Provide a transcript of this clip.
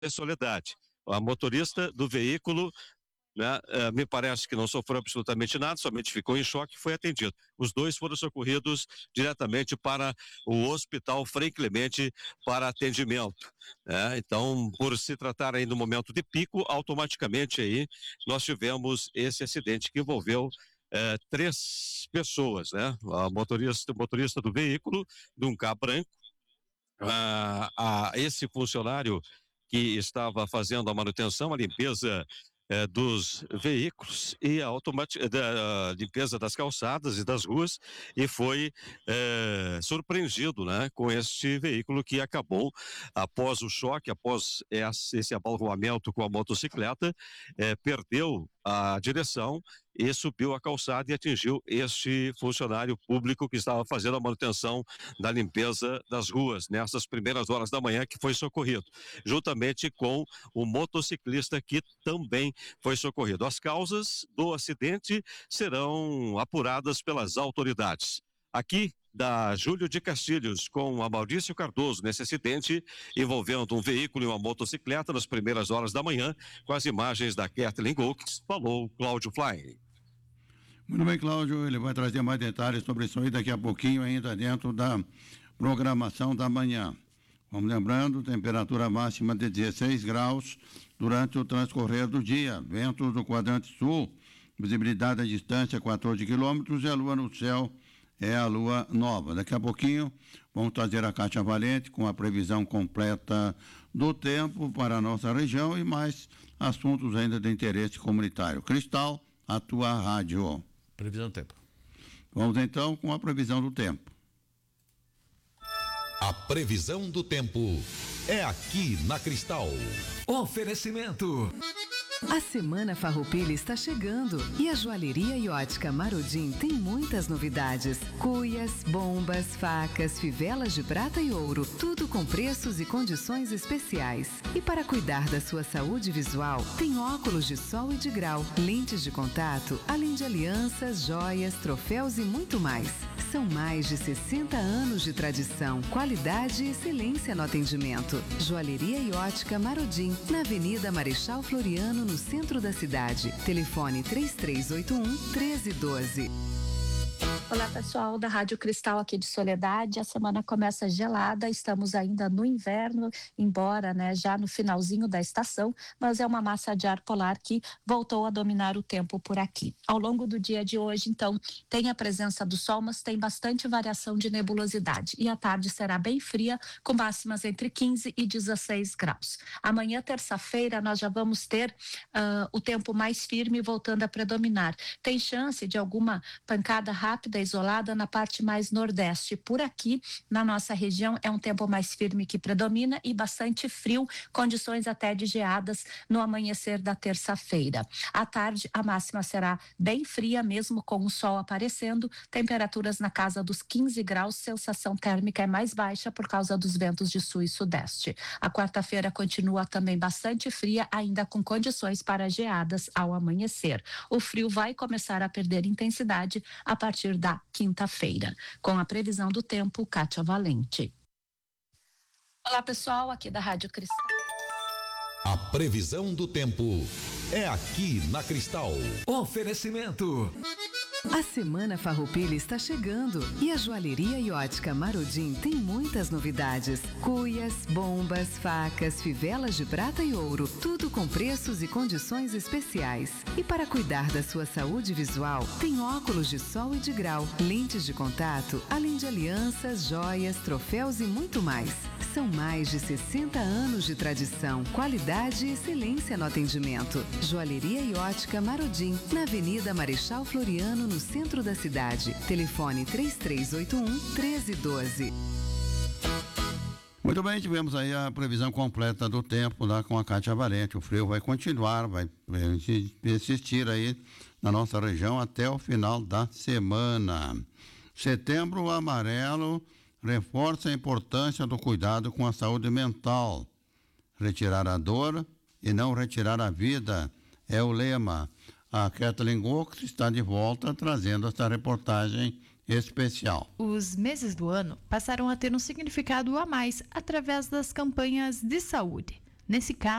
Soledade. A motorista do veículo, né, me parece que não sofreu absolutamente nada, somente ficou em choque e foi atendido. Os dois foram socorridos diretamente para o Hospital Frei Clemente para atendimento, né? Então, por se tratar aí no momento de pico, automaticamente aí nós tivemos esse acidente que envolveu 3 pessoas, né? O motorista do veículo, de um carro branco, esse funcionário que estava fazendo a manutenção, a limpeza dos veículos e a limpeza das calçadas e das ruas, e foi surpreendido, né, com este veículo que acabou, após o choque, após esse abalroamento com a motocicleta, perdeu a direção e subiu a calçada e atingiu este funcionário público que estava fazendo a manutenção da limpeza das ruas nessas primeiras horas da manhã, que foi socorrido, juntamente com o motociclista que também foi socorrido. As causas do acidente serão apuradas pelas autoridades. Aqui da Júlio de Castilhos com a Maurício Cardoso nesse acidente envolvendo um veículo e uma motocicleta nas primeiras horas da manhã, com as imagens da Kathleen Golks, falou Cláudio Fly. Muito bem, Cláudio, ele vai trazer mais detalhes sobre isso aí daqui a pouquinho, ainda dentro da programação da manhã. Vamos lembrando, temperatura máxima de 16 graus durante o transcorrer do dia, ventos do quadrante sul, visibilidade à distância 14 quilômetros e a lua no céu é a lua nova. Daqui a pouquinho vamos trazer a Cátia Valente com a previsão completa do tempo para a nossa região e mais assuntos ainda de interesse comunitário. Cristal, a tua rádio. Previsão do tempo. Vamos então com a previsão do tempo. A previsão do tempo é aqui na Cristal. Oferecimento. A Semana Farroupilha está chegando e a Joalheria e Ótica Marodim tem muitas novidades. Cuias, bombas, facas, fivelas de prata e ouro, tudo com preços e condições especiais. E para cuidar da sua saúde visual, tem óculos de sol e de grau, lentes de contato, além de alianças, joias, troféus e muito mais. São mais de 60 anos de tradição, qualidade e excelência no atendimento. Joalheria e Ótica Marodim, na Avenida Marechal Floriano, no centro da cidade. Telefone 3381-1312. Olá, pessoal da Rádio Cristal aqui de Soledade. A semana começa gelada, estamos ainda no inverno, embora, né, já no finalzinho da estação, mas é uma massa de ar polar que voltou a dominar o tempo por aqui. Ao longo do dia de hoje, então, tem a presença do sol, mas tem bastante variação de nebulosidade. E a tarde será bem fria, com máximas entre 15 e 16 graus. Amanhã, terça-feira, nós já vamos ter o tempo mais firme voltando a predominar. Tem chance de alguma pancada rápida isolada na parte mais nordeste. Por aqui, na nossa região, é um tempo mais firme que predomina e bastante frio, condições até de geadas no amanhecer da terça-feira. À tarde, a máxima será bem fria, mesmo com o sol aparecendo, temperaturas na casa dos 15 graus, sensação térmica é mais baixa por causa dos ventos de sul e sudeste. A quarta-feira continua também bastante fria, ainda com condições para geadas ao amanhecer. O frio vai começar a perder intensidade a partir da quinta-feira. Com a previsão do tempo, Cátia Valente. Olá, pessoal, aqui da Rádio Cristal. A previsão do tempo é aqui na Cristal. Oferecimento. A Semana Farroupilha está chegando e a Joalheria e Ótica Marodim tem muitas novidades. Cuias, bombas, facas, fivelas de prata e ouro, tudo com preços e condições especiais. E para cuidar da sua saúde visual, tem óculos de sol e de grau, lentes de contato, além de alianças, joias, troféus e muito mais. São mais de 60 anos de tradição, qualidade e excelência no atendimento. Joalheria e Ótica Marodim, na Avenida Marechal Floriano, no centro da cidade. Telefone 3381-1312. Muito bem, tivemos aí a previsão completa do tempo lá com a Cátia Valente. O frio vai continuar, vai persistir aí na nossa região até o final da semana. Setembro amarelo reforça a importância do cuidado com a saúde mental. Retirar a dor e não retirar a vida é o lema. A Kathleen Golks está de volta trazendo essa reportagem especial. Os meses do ano passaram a ter um significado a mais através das campanhas de saúde. Nesse caso,